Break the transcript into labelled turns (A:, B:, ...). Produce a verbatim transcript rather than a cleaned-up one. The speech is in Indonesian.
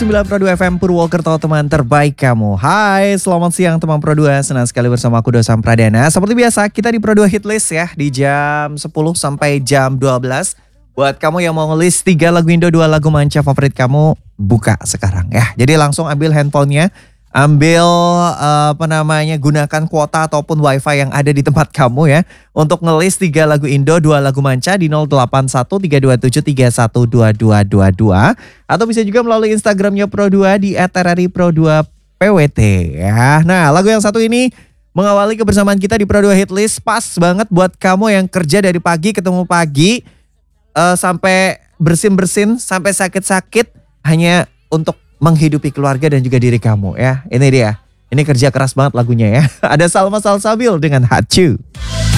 A: sembilan Pro dua F M Purwokerto, teman terbaik kamu. Hai, selamat siang teman Pro dua. Senang sekali bersama aku Dosam Pradana. Seperti biasa, kita di Pro dua Hitlist ya, di jam sepuluh sampai jam dua belas. Buat kamu yang mau ngelis tiga lagu Indo, dua lagu manca favorit kamu, buka sekarang ya. Jadi langsung ambil handphonenya, ambil uh, apa namanya, gunakan kuota ataupun wifi yang ada di tempat kamu ya, untuk ngelis tiga lagu Indo, dua lagu manca di nol delapan satu tiga dua tujuh tiga satu dua dua dua dua. Atau bisa juga melalui Instagramnya Pro dua di et r r i pro dua p w t ya. Nah, lagu yang satu ini mengawali kebersamaan kita di Pro dua Hitlist. Pas banget buat kamu yang kerja dari pagi ketemu pagi, uh, sampai bersin-bersin, sampai sakit-sakit, hanya untuk menghidupi keluarga dan juga diri kamu ya. Ini dia, ini kerja keras banget lagunya ya. Ada Salma Salsabil dengan Hacu.